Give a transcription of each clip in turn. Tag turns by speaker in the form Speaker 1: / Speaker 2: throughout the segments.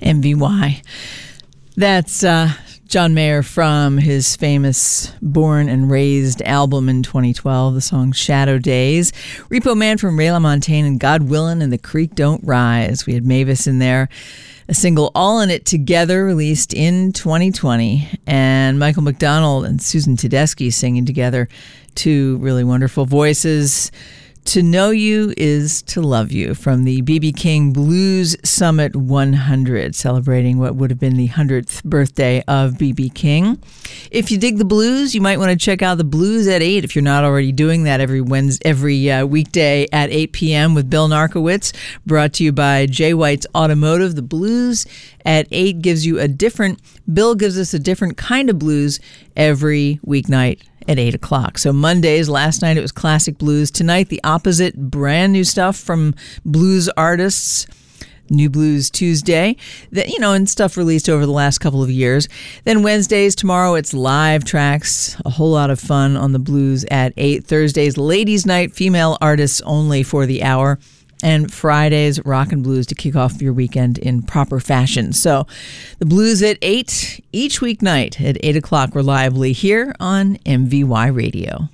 Speaker 1: MVY. That's John Mayer from his famous Born and Raised album in 2012, the song Shadow Days. Repo Man from Ray LaMontagne and God Willin' and The Creek Don't Rise. We had Mavis in there. A single All in It Together released in 2020. And Michael McDonald and Susan Tedeschi singing together. Two really wonderful voices. To Know You Is to Love You from the B.B. King Blues Summit 100, celebrating what would have been the 100th birthday of B.B. King. If you dig the blues, you might want to check out the Blues at 8 if you're not already doing that every weekday at 8 p.m. with Bill Narkowitz, brought to you by Jay White's Automotive. The Blues at 8 Bill gives us a different kind of blues every weeknight at 8 o'clock. So Mondays, last night it was classic blues. Tonight, the opposite, brand new stuff from blues artists. New Blues Tuesday, and stuff released over the last couple of years. Then Wednesdays, tomorrow, it's live tracks. A whole lot of fun on the blues at 8. Thursdays, ladies' night, female artists only for the hour. And Fridays, rock and blues to kick off your weekend in proper fashion. So the blues at 8 each weeknight at 8 o'clock reliably here on MVY Radio.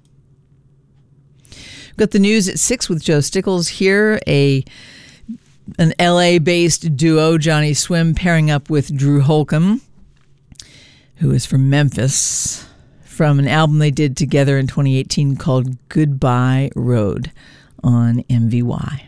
Speaker 1: We've got the news at 6 with Joe Stickles here. An LA-based duo, Johnny Swim, pairing up with Drew Holcomb, who is from Memphis, from an album they did together in 2018 called Goodbye Road on MVY.